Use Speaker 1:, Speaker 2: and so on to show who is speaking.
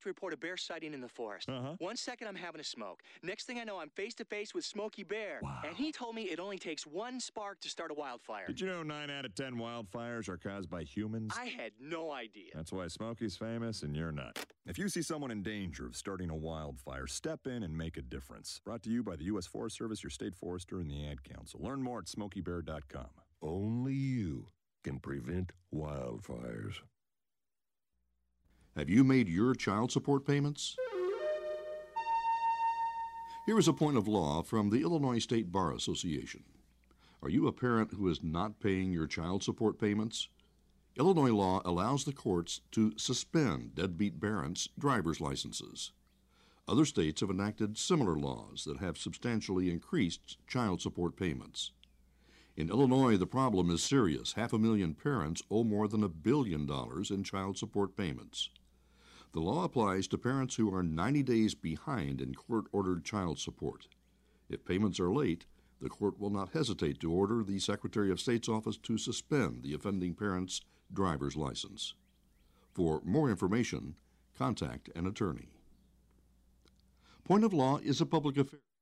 Speaker 1: to report a bear sighting in the forest. One second I'm having a smoke. Next thing I know, I'm face-to-face with Smokey Bear.
Speaker 2: Wow.
Speaker 1: And he told me it only takes one spark to start a wildfire.
Speaker 2: Did you know 9 out of 10 wildfires are caused by humans?
Speaker 1: I had no idea.
Speaker 2: That's why Smokey's famous and you're not. If you see someone in danger of starting a wildfire, step in and make a difference. Brought to you by the U.S. Forest Service, your state forester, and the Ad Council. Learn more at smokeybear.com.
Speaker 3: Only you can prevent wildfires.
Speaker 4: Have you made your child support payments? Here is a point of law from the Illinois State Bar Association. Are you a parent who is not paying your child support payments? Illinois law allows the courts to suspend deadbeat parents' driver's licenses. Other states have enacted similar laws that have substantially increased child support payments. In Illinois, the problem is serious. 500,000 parents owe more than $1 billion in child support payments. The law applies to parents who are 90 days behind in court-ordered child support. If payments are late, the court will not hesitate to order the Secretary of State's office to suspend the offending parent's driver's license. For more information, contact an attorney. Point of Law is a public affair.